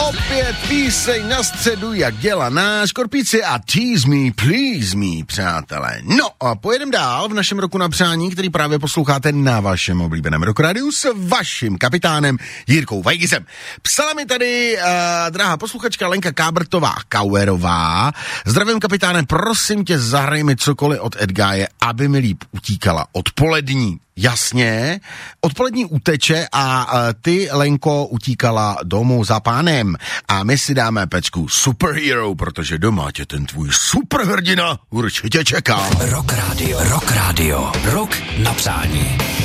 Opět píseň na středu, jak dělá náš Škorpíci a Tease Me, Please Me, přátelé. No a pojedeme dál v našem roku na přání, který právě posloucháte na vašem oblíbeném Rock Radiu s vaším kapitánem Jirkou Vajgisem. Psala mi tady drahá posluchačka Lenka Kábrtová-Kauerová. Zdravím, kapitáne, prosím tě, zahraj mi cokoliv od Edgaje, aby mi líp utíkala odpolední. Jasně, odpolední uteče a ty, Lenko, utíkala domů za pánem. A my si dáme pecku Superhero, protože doma tě ten tvůj superhrdina určitě čeká. Rock Radio, rok na přání.